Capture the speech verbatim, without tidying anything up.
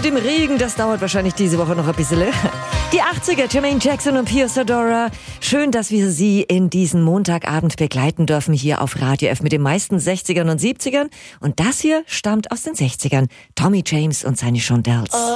mit dem Regen, das dauert wahrscheinlich diese Woche noch ein bisschen. Die achtziger, Jermaine Jackson und Pio Sadora. Schön, dass wir Sie in diesen Montagabend begleiten dürfen hier auf Radio F mit den meisten sechzigern und siebzigern. Und das hier stammt aus den sechzigern. Tommy James und seine Shondells.